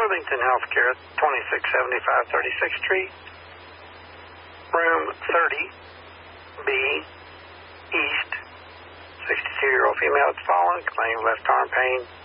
Worthington Healthcare, 2675 36th Street, room 30B, East. 62-year-old female has fallen, claiming left arm pain.